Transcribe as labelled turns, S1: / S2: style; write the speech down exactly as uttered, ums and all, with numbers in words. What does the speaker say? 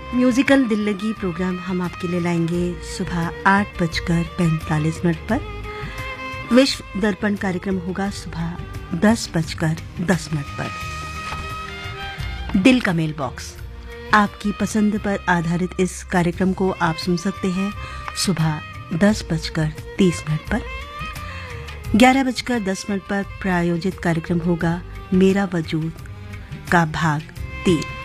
S1: Musical दिल लगी programme हम आपके लिए लाएंगे सुबह आठ बजकर पैंतालीस मिनट पर। विश्व दर्पण कार्यक्रम होगा सुबह दस बजकर दस मिनट पर। दिल का मेल बॉक्स, आपकी पसंद पर आधारित इस कार्यक्रम को आप सुन सकते हैं सुबह दस बजकर तीस मिनट पर। ग्यारह बजकर दस मिनट पर प्रायोजित कार्यक्रम होगा मेरा वजूद का भाग तीन।